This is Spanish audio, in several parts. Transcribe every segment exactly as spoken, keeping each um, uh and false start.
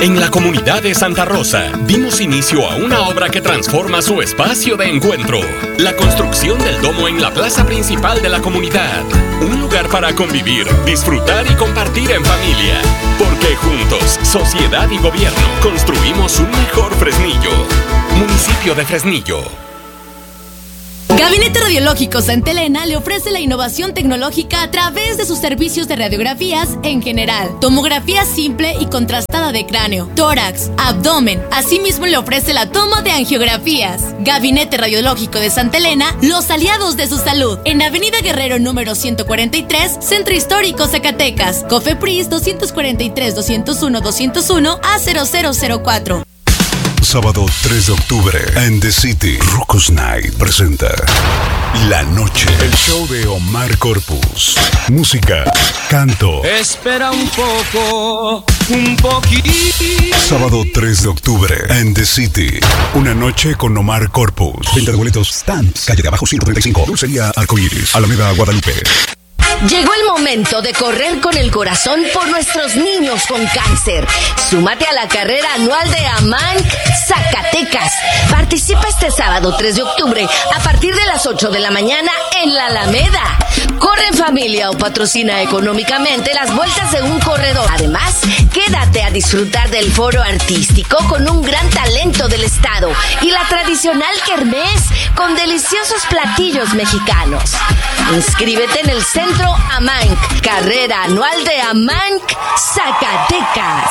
En la comunidad de Santa Rosa, dimos inicio a una obra que transforma su espacio de encuentro. La construcción del domo en la plaza principal de la comunidad. Un lugar para convivir, disfrutar y compartir en familia. Porque juntos, sociedad y gobierno, construimos un mejor Fresnillo. Municipio de Fresnillo. Gabinete Radiológico Santa Elena le ofrece la innovación tecnológica a través de sus servicios de radiografías en general, tomografía simple y contrastada de cráneo, tórax, abdomen. Asimismo le ofrece la toma de angiografías. Gabinete Radiológico de Santa Elena, los aliados de su salud. En Avenida Guerrero número ciento cuarenta y tres, Centro Histórico Zacatecas. Cofepris doscientos cuarenta y tres, doscientos uno, doscientos uno a cero cero cero cuatro. Sábado tres de octubre en The City, Ruckus Night presenta La Noche, el show de Omar Corpus. Música, canto. Espera un poco, un poquito. Sábado tres de octubre en The City, una noche con Omar Corpus. Venta de boletos Stamps, calle de abajo ciento treinta y cinco, Dulcería Arcoíris, Alameda Guadalupe. Llegó el momento de correr con el corazón por nuestros niños con cáncer. Súmate a la carrera anual de AMANC Zacatecas. Participa este sábado tres de octubre a partir de las ocho de la mañana en la Alameda. Corre en familia o patrocina económicamente las vueltas de un corredor. Además, quédate a disfrutar del foro artístico con un gran talento del estado y la tradicional kermés con deliciosos platillos mexicanos. Inscríbete en el Centro AMANC, carrera anual de AMANC Zacatecas.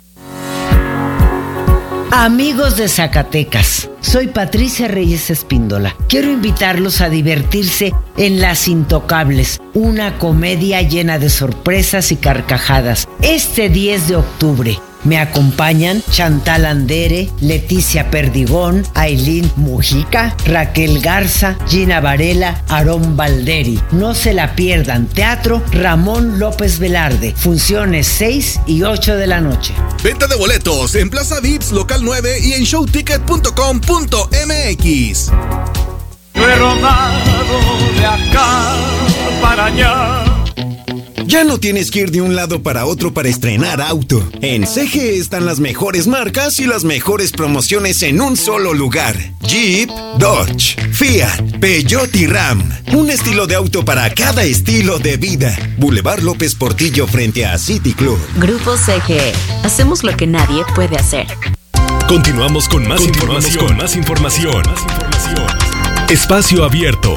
Amigos de Zacatecas, soy Patricia Reyes Espíndola. Quiero invitarlos a divertirse en Las Intocables, una comedia llena de sorpresas y carcajadas, este diez de octubre. Me acompañan Chantal Andere, Leticia Perdigón, Ailín Mujica, Raquel Garza, Gina Varela, Aarón Valderi. No se la pierdan. Teatro Ramón López Velarde. Funciones seis y ocho de la noche. Venta de boletos en Plaza Vips, Local nueve y en show ticket punto com punto m x. Yo he rodado de acá para allá. Ya no tienes que ir de un lado para otro para estrenar auto. En C G están las mejores marcas y las mejores promociones en un solo lugar. Jeep, Dodge, Fiat, Peugeot y Ram. Un estilo de auto para cada estilo de vida. Boulevard López Portillo frente a City Club. Grupo C G. Hacemos lo que nadie puede hacer. Continuamos con más Continuamos información. Con más información. Más información. Espacio abierto.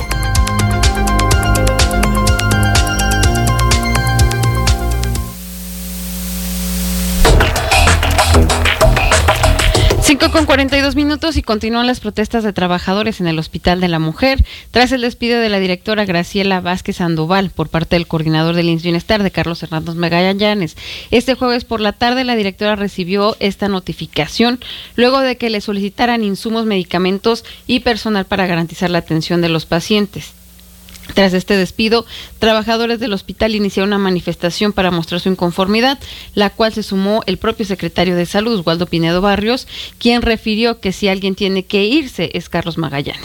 cinco con cuarenta y dos minutos y continúan las protestas de trabajadores en el Hospital de la Mujer tras el despido de la directora Graciela Vázquez Sandoval por parte del coordinador del I M S S Bienestar de Carlos Hernández Magallanes. Este jueves por la tarde la directora recibió esta notificación luego de que le solicitaran insumos, medicamentos y personal para garantizar la atención de los pacientes. Tras este despido, trabajadores del hospital iniciaron una manifestación para mostrar su inconformidad, la cual se sumó el propio secretario de Salud, Oswaldo Pinedo Barrios, quien refirió que si alguien tiene que irse es Carlos Magallanes.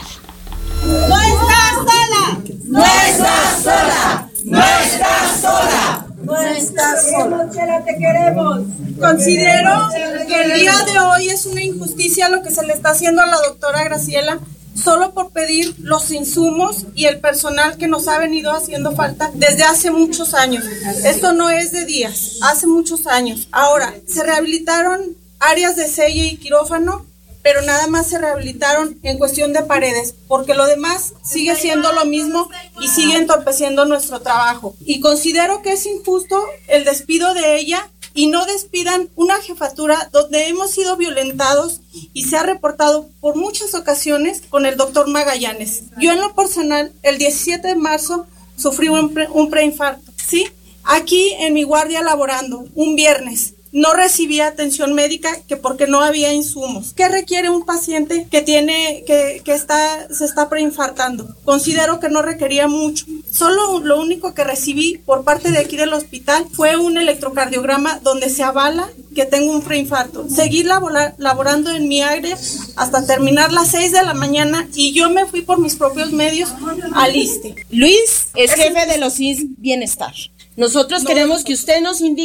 ¡No estás sola! ¡No estás sola! ¡No estás sola! ¡No estás sola! Chela, te queremos. Considero que el día de hoy es una injusticia lo que se le está haciendo a la doctora Graciela, solo por pedir los insumos y el personal que nos ha venido haciendo falta desde hace muchos años. Esto no es de días, hace muchos años. Ahora, se rehabilitaron áreas de sella y quirófano, pero nada más se rehabilitaron en cuestión de paredes, porque lo demás sigue siendo lo mismo y sigue entorpeciendo nuestro trabajo. Y considero que es injusto el despido de ella y no despidan una jefatura donde hemos sido violentados y se ha reportado por muchas ocasiones con el doctor Magallanes. Yo en lo personal, el diecisiete de marzo, sufrí un, pre, un preinfarto, ¿sí? Aquí en mi guardia laborando, un viernes. No recibía atención médica que porque no había insumos. ¿Qué requiere un paciente que tiene que, que está se está preinfartando? Considero que no requería mucho. Solo lo único que recibí por parte de aquí del hospital fue un electrocardiograma donde se avala que tengo un preinfarto. Seguí labora, laborando en mi área hasta terminar las seis de la mañana y yo me fui por mis propios medios al I S S S T E. Luis es jefe de los I M S S Bienestar. Nosotros queremos que usted nos indique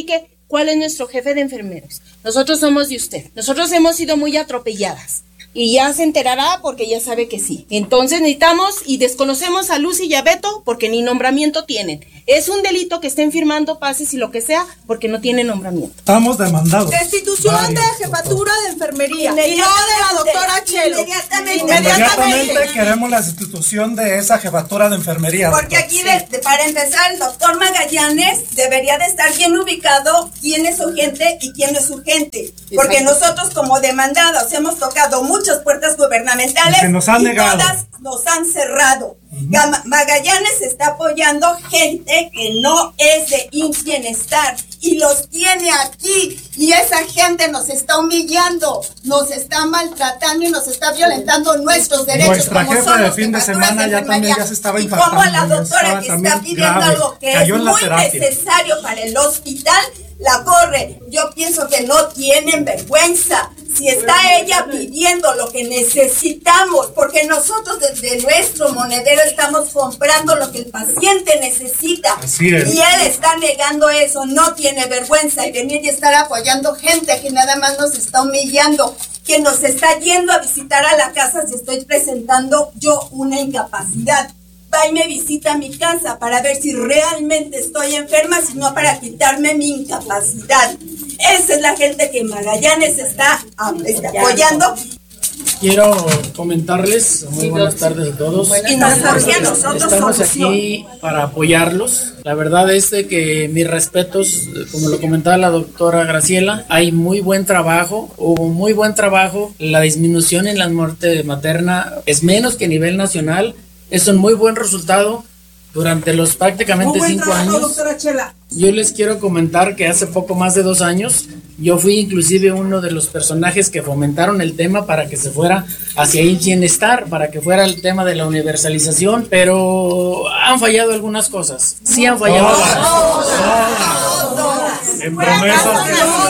¿cuál es nuestro jefe de enfermeros? Nosotros somos de usted. Nosotros hemos sido muy atropelladas. Y ya se enterará porque ya sabe que sí. Entonces necesitamos y desconocemos a Lucy y a Beto porque ni nombramiento tienen. Es un delito que estén firmando pases y lo que sea porque no tienen nombramiento. Estamos demandados. Destitución Varios, de la jefatura de enfermería. Y no de la doctora Chelo. Inmediatamente. Inmediatamente queremos la destitución de esa jefatura de enfermería. Porque aquí, de, para empezar, el doctor Magallanes debería de estar bien ubicado quién es urgente y quién no es urgente. Porque Exacto. nosotros como demandados hemos tocado muchas puertas gubernamentales que nos han y negado. Todas nos han cerrado. Uh-huh. Magallanes está apoyando gente que no es de I M S S Bienestar y los tiene aquí y esa gente nos está humillando, nos está maltratando y nos está violentando nuestros derechos. Nuestra como jefa de fin de semana ya también ya se estaba infartando. Y como la doctora que está pidiendo grave. algo que Cayó es muy terapia. necesario para el hospital, la corre. Yo pienso que no tienen vergüenza. Si está ella pidiendo lo que necesitamos, porque nosotros desde nuestro monedero estamos comprando lo que el paciente necesita. Así es. Y él está negando eso, no tiene vergüenza y venir y estar apoyando gente que nada más nos está humillando, que nos está yendo a visitar a la casa si estoy presentando yo una incapacidad. Va y me visita a mi casa para ver si realmente estoy enferma, sino para quitarme mi incapacidad. Esa es la gente que Magallanes está, está apoyando. Quiero comentarles, muy buenas tardes a todos. Y nosotros Estamos aquí para apoyarlos. La verdad es de que mis respetos, como lo comentaba la doctora Graciela, hay muy buen trabajo, hubo muy buen trabajo. La disminución en la muerte materna es menos que a nivel nacional. Es un muy buen resultado durante los prácticamente cinco trabajo, años. Doctora Chela. Yo les quiero comentar que hace poco más de dos años yo fui inclusive uno de los personajes que fomentaron el tema para que se fuera hacia el bienestar, para que fuera el tema de la universalización, pero han fallado algunas cosas. Sí han fallado. Oh, oh, oh, en promesas.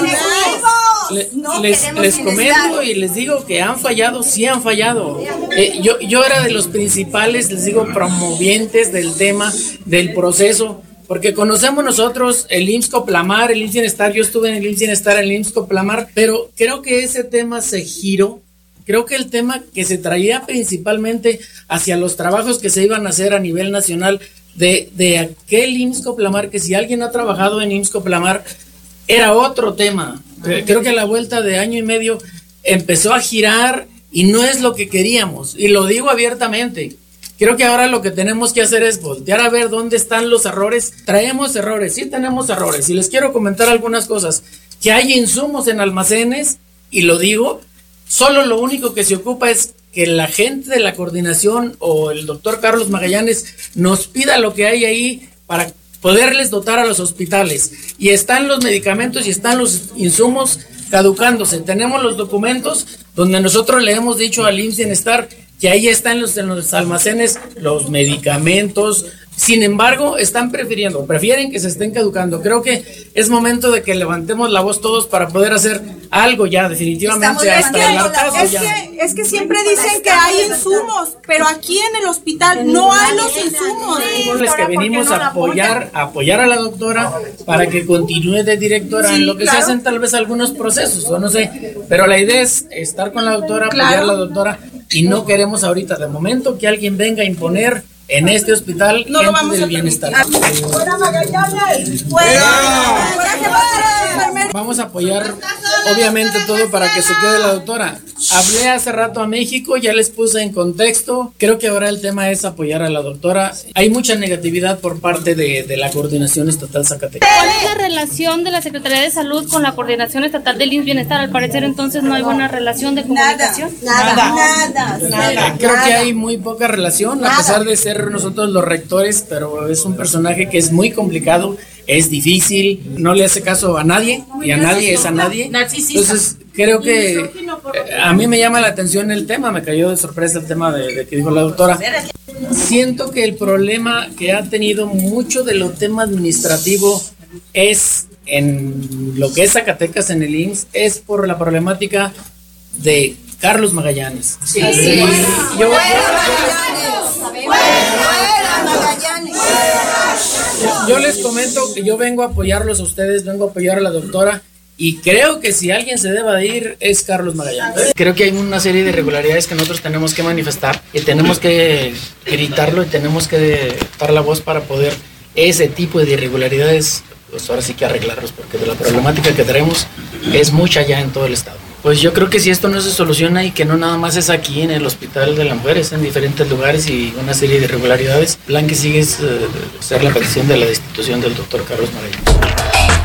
Le, no les, les comento y les digo que han fallado, sí han fallado. Eh, yo, yo era de los principales, les digo, promovientes del tema, del proceso, porque conocemos nosotros el I M S S Coplamar, el I M S S Bienestar. Yo estuve en el I M S S Bienestar, en el I M S S Coplamar, pero creo que ese tema se giró. Creo que el tema que se traía principalmente hacia los trabajos que se iban a hacer a nivel nacional de, de aquel I M S S Coplamar, que si alguien ha trabajado en I M S S Coplamar, era otro tema. Creo que a la vuelta de año y medio empezó a girar y no es lo que queríamos. Y lo digo abiertamente. Creo que ahora lo que tenemos que hacer es voltear a ver dónde están los errores. Traemos errores, sí tenemos errores. Y les quiero comentar algunas cosas. Que hay insumos en almacenes, y lo digo, solo lo único que se ocupa es que la gente de la coordinación o el doctor Carlos Magallanes nos pida lo que hay ahí para poderles dotar a los hospitales. Y están los medicamentos y están los insumos caducándose. Tenemos los documentos donde nosotros le hemos dicho al I M S S Bienestar que ahí están los, en los almacenes los medicamentos. Sin embargo, están prefiriendo, prefieren que se estén caducando. Creo que es momento de que levantemos la voz todos para poder hacer algo ya, definitivamente. Hasta el hartazgo es, ya. que, es que siempre dicen que hay insumos, pero aquí en el hospital no hay los insumos. Es que venimos a apoyar, a apoyar a la doctora para que continúe de directora sí, en lo que claro. se hacen tal vez algunos procesos, o no sé. Pero la idea es estar con la doctora, apoyar claro. a la doctora, y no queremos ahorita, de momento, que alguien venga a imponer en este hospital no gente vamos del a bienestar. ¡Fuera Magallanes! ¡Fuera! Vamos a apoyar obviamente todo para que se quede la doctora. Hablé hace rato a México, ya les puse en contexto. Creo que ahora el tema es apoyar a la doctora. Hay mucha negatividad por parte de, de la Coordinación Estatal Zacatecas. ¿Cuál es la relación de la Secretaría de Salud con la Coordinación Estatal del I M S S Bienestar? Al parecer entonces no hay buena relación de comunicación. Nada, nada, nada. nada Creo que hay muy poca relación, a pesar de ser nosotros los rectores, pero es un personaje que es muy complicado, es difícil, no le hace caso a nadie, y a nadie es a nadie. Entonces creo que eh, a mí me llama la atención el tema, me cayó de sorpresa el tema de, de que dijo la doctora. Siento que el problema que ha tenido mucho de lo tema administrativo es en lo que es Zacatecas en el I M S S, es por la problemática de Carlos Magallanes. Sí. Sí. Yo, yo, yo, yo les comento que yo vengo a apoyarlos a ustedes, vengo a apoyar a la doctora. Y creo que si alguien se deba de ir es Carlos Magallanes. Creo que hay una serie de irregularidades que nosotros tenemos que manifestar y tenemos que gritarlo y tenemos que dar la voz para poder ese tipo de irregularidades, pues ahora sí que arreglarlos, porque de la problemática que tenemos es mucha ya en todo el estado. Pues yo creo que si esto no se soluciona y que no nada más es aquí en el Hospital de la Mujer, es en diferentes lugares y una serie de irregularidades, el plan que sigue es uh, ser la petición de la destitución del doctor Carlos Magallanes.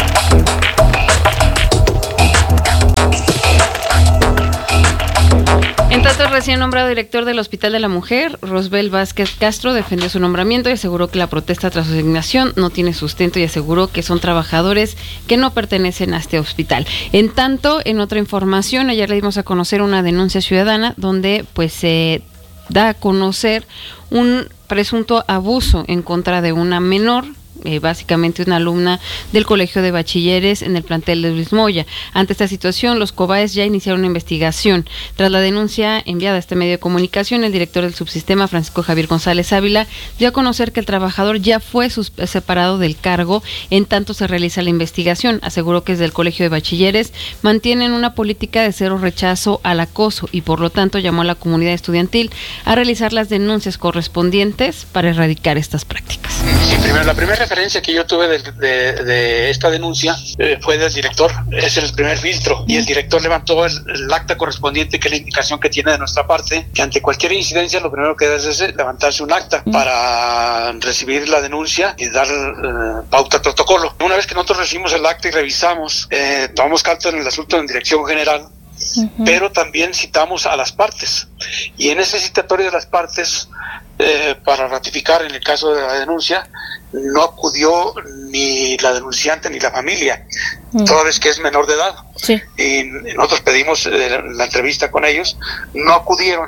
En tanto, el recién nombrado director del Hospital de la Mujer, Rosbel Vázquez Castro, defendió su nombramiento y aseguró que la protesta tras su asignación no tiene sustento y aseguró que son trabajadores que no pertenecen a este hospital. En tanto, en otra información, ayer le dimos a conocer una denuncia ciudadana donde pues se da a conocer un presunto abuso en contra de una menor, Eh, básicamente una alumna del Colegio de Bachilleres en el plantel de Luis Moya. Ante esta situación, los COBAES ya iniciaron una investigación. Tras la denuncia enviada a este medio de comunicación, el director del subsistema, Francisco Javier González Ávila, dio a conocer que el trabajador ya fue sus- separado del cargo en tanto se realiza la investigación. Aseguró que desde el Colegio de Bachilleres mantienen una política de cero rechazo al acoso y por lo tanto llamó a la comunidad estudiantil a realizar las denuncias correspondientes para erradicar estas prácticas. Sí, primero, la primera referencia que yo tuve de, de, de esta denuncia eh, fue del director, es el primer filtro, y el director levantó el, el acta correspondiente, que es la indicación que tiene de nuestra parte, que ante cualquier incidencia lo primero que hace es levantarse un acta para recibir la denuncia y dar eh, pauta al protocolo. Una vez que nosotros recibimos el acta y revisamos, eh, tomamos carta en el asunto en dirección general, uh-huh. pero también citamos a las partes, y en ese citatorio de las partes, eh, para ratificar en el caso de la denuncia, no acudió ni la denunciante ni la familia, mm. toda vez que es menor de edad. Sí. Y nosotros pedimos eh, la entrevista con ellos, no acudieron,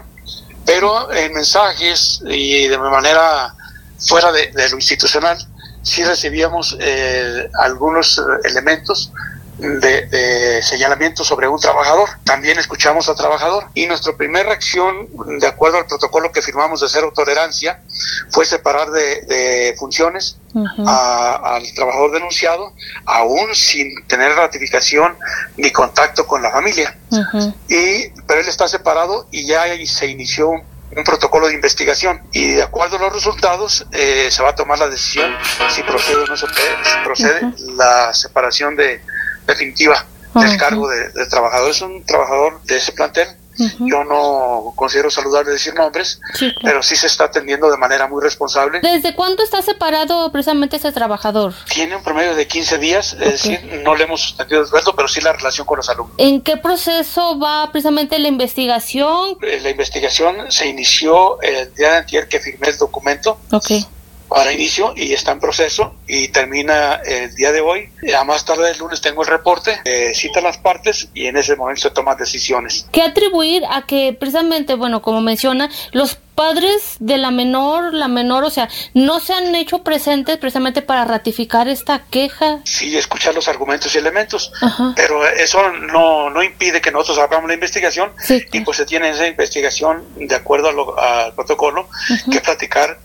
pero en mensajes y de manera fuera de, de lo institucional, sí recibíamos eh, algunos elementos De, de señalamiento sobre un trabajador. También escuchamos al trabajador y nuestra primera reacción, de acuerdo al protocolo que firmamos de cero tolerancia, fue separar de, de funciones uh-huh. a, al trabajador denunciado, aún sin tener ratificación ni contacto con la familia. Uh-huh. Y pero él está separado y ya se inició un, un protocolo de investigación, y de acuerdo a los resultados eh, se va a tomar la decisión si procede o no se procede uh-huh. la separación de definitiva del uh-huh. cargo de, de trabajador. Es un trabajador de ese plantel. Uh-huh. Yo no considero saludable decir nombres, sí, claro. pero sí se está atendiendo de manera muy responsable. ¿Desde cuándo está separado precisamente ese trabajador? Tiene un promedio de quince días, okay. es decir, no le hemos suspendido el sueldo, pero sí la relación con los alumnos. ¿En qué proceso va precisamente la investigación? La investigación se inició el día de antier que firmé el documento. Okay. Para inicio, y está en proceso y termina el día de hoy. A más tarde el lunes tengo el reporte, eh, citan las partes y en ese momento se toman decisiones. ¿Qué atribuir a que precisamente, bueno, como menciona, los padres de la menor, la menor, o sea, no se han hecho presentes precisamente para ratificar esta queja? Sí, escuchar los argumentos y elementos, Ajá. pero eso no, no impide que nosotros hagamos la investigación, sí. y pues se tiene esa investigación de acuerdo a lo, al protocolo, uh-huh. que platicar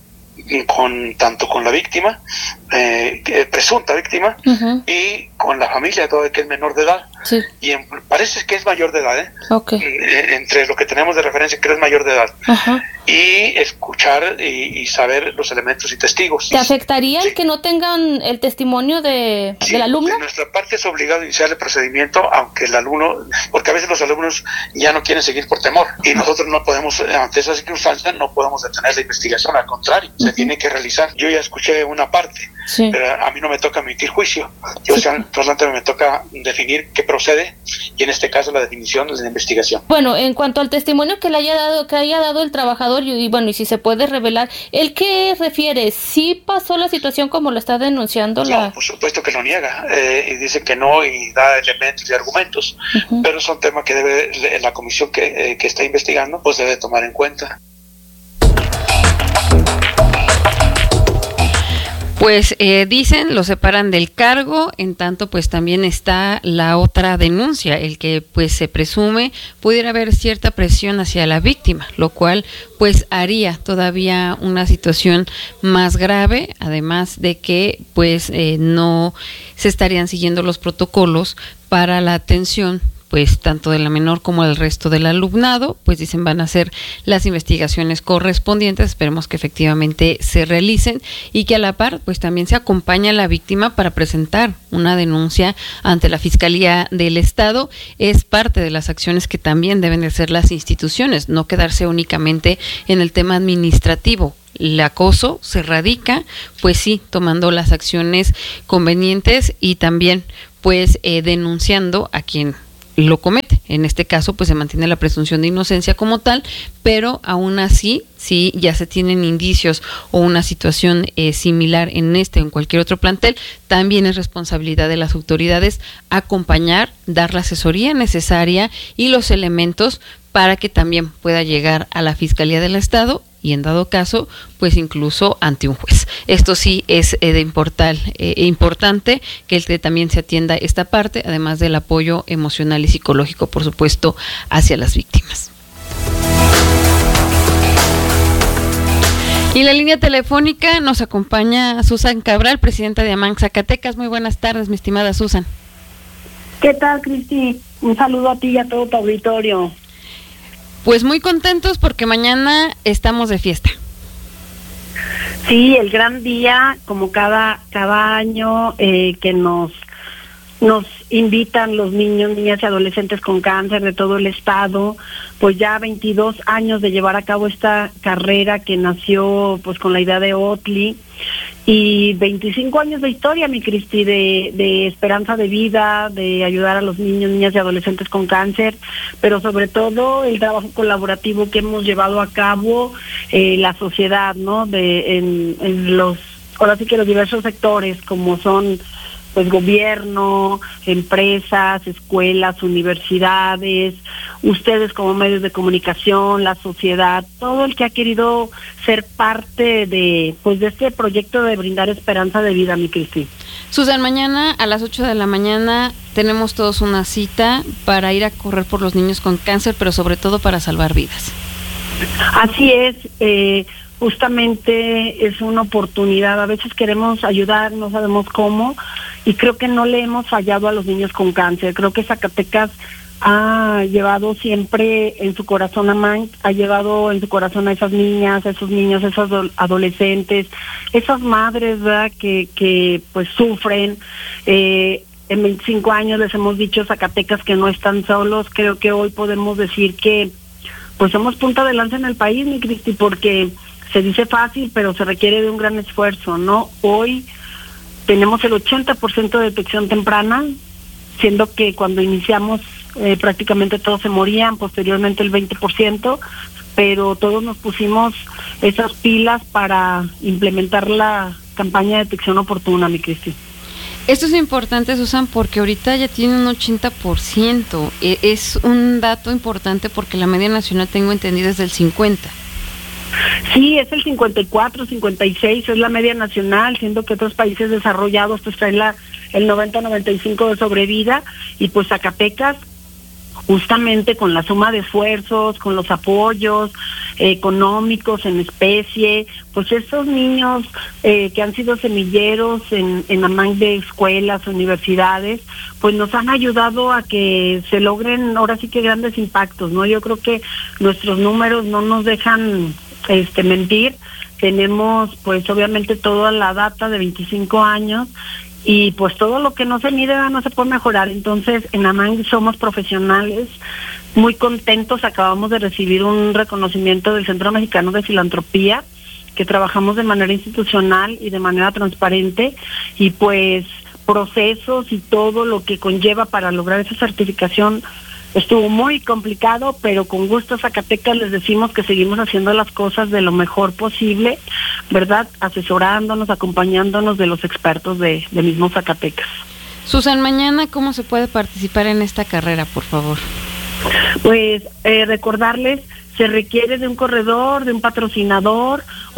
con tanto con la víctima, eh, presunta víctima, uh-huh. y con la familia, todo el que es menor de edad. Sí. Y en, parece que es mayor de edad, ¿eh? Okay. Eh, entre lo que tenemos de referencia, que es mayor de edad. Uh-huh. Y escuchar y, y saber los elementos y testigos. ¿Te afectaría sí. el que no tengan el testimonio de, sí, del alumno? De nuestra parte es obligado a iniciar el procedimiento, aunque el alumno, porque a veces los alumnos ya no quieren seguir por temor, y nosotros no podemos, ante esas circunstancias, no podemos detener la investigación, al contrario, uh-huh. se tiene que realizar. Yo ya escuché una parte, sí. pero a mí no me toca emitir juicio. Yo, sí. por lo tanto, me toca definir qué procede, y en este caso la definición es de investigación. Bueno, en cuanto al testimonio que le haya dado, que haya dado el trabajador, y, y bueno, y si se puede revelar, ¿el qué refiere? ¿Sí pasó la situación como lo está denunciando no, la...? Por supuesto que lo niega, eh, y dice que no, y da elementos y argumentos, uh-huh. pero son temas que debe la comisión que, eh, que está investigando, pues debe tomar en cuenta. Pues eh, dicen, lo separan del cargo, en tanto pues también está la otra denuncia, el que pues se presume pudiera haber cierta presión hacia la víctima, lo cual pues haría todavía una situación más grave, además de que pues eh, no se estarían siguiendo los protocolos para la atención pues tanto de la menor como del resto del alumnado, pues dicen van a hacer las investigaciones correspondientes, esperemos que efectivamente se realicen y que a la par pues también se acompañe a la víctima para presentar una denuncia ante la Fiscalía del Estado. Es parte de las acciones que también deben de hacer las instituciones, no quedarse únicamente en el tema administrativo. El acoso se radica, pues sí, tomando las acciones convenientes y también pues eh, denunciando a quien lo comete. En este caso, pues se mantiene la presunción de inocencia como tal, pero aún así, si ya se tienen indicios o una situación eh, similar en este o en cualquier otro plantel, también es responsabilidad de las autoridades acompañar, dar la asesoría necesaria y los elementos para que también pueda llegar a la Fiscalía del Estado y en dado caso, pues incluso ante un juez. Esto sí es eh, de importar, eh, importante que el que también se atienda esta parte, además del apoyo emocional y psicológico, por supuesto, hacia las víctimas. Y en la línea telefónica nos acompaña Susan Cabral, presidenta de AMANC Zacatecas. Muy buenas tardes, mi estimada Susan. ¿Qué tal, Cristi? Un saludo a ti y a todo tu auditorio. Pues muy contentos porque mañana estamos de fiesta. Sí, el gran día, como cada cada año eh, que nos nos invitan los niños, niñas y adolescentes con cáncer de todo el estado, pues ya veintidós años de llevar a cabo esta carrera que nació pues con la idea de Oatly y veinticinco años de historia, mi Cristi, de, de esperanza de vida, de ayudar a los niños, niñas y adolescentes con cáncer, pero sobre todo el trabajo colaborativo que hemos llevado a cabo eh, la sociedad, ¿no? De en, en los, ahora sí que los diversos sectores como son pues gobierno, empresas, escuelas, universidades, ustedes como medios de comunicación, la sociedad, todo el que ha querido ser parte de pues de este proyecto de brindar esperanza de vida, mi Cristi. Susan, mañana a las ocho de la mañana tenemos todos una cita para ir a correr por los niños con cáncer, pero sobre todo para salvar vidas. Así es, eh, justamente es una oportunidad, a veces queremos ayudar, no sabemos cómo, y creo que no le hemos fallado a los niños con cáncer. Creo que Zacatecas ha llevado siempre en su corazón a AMANC, ha llevado en su corazón a esas niñas, a esos niños, a esos adolescentes, esas madres, ¿verdad?, que, que pues sufren. Eh, en veinticinco años les hemos dicho Zacatecas que no están solos. Creo que hoy podemos decir que pues somos punta de lanza en el país, mi Cristi, porque se dice fácil, pero se requiere de un gran esfuerzo, ¿no? Hoy tenemos el ochenta por ciento de detección temprana, siendo que cuando iniciamos eh, prácticamente todos se morían, posteriormente el veinte por ciento, pero todos nos pusimos esas pilas para implementar la campaña de detección oportuna, mi Cristi. Esto es importante, Susan, porque ahorita ya tiene un ochenta por ciento. Es un dato importante porque la media nacional, tengo entendido, es del cincuenta por ciento. Sí, es el cincuenta y cuatro, cincuenta y seis, es la media nacional, siendo que otros países desarrollados pues traen la, el noventa, noventa y cinco de sobrevida, y pues Zacatecas, justamente con la suma de esfuerzos, con los apoyos eh, económicos en especie, pues estos niños eh, que han sido semilleros en, en AMANC de escuelas, universidades, pues nos han ayudado a que se logren ahora sí que grandes impactos, ¿no? Yo creo que nuestros números no nos dejan este mentir. Tenemos pues obviamente toda la data de veinticinco años y pues todo lo que no se mide no se puede mejorar. Entonces en AMANC somos profesionales muy contentos. Acabamos de recibir un reconocimiento del Centro Mexicano de Filantropía, que trabajamos de manera institucional y de manera transparente, y pues procesos y todo lo que conlleva para lograr esa certificación estuvo muy complicado, pero con gusto Zacatecas les decimos que seguimos haciendo las cosas de lo mejor posible, ¿verdad? Asesorándonos, acompañándonos de los expertos de, de mismo Zacatecas. Susan, mañana, ¿cómo se puede participar en esta carrera, por favor? Pues eh, recordarles, se requiere de un corredor, de un patrocinador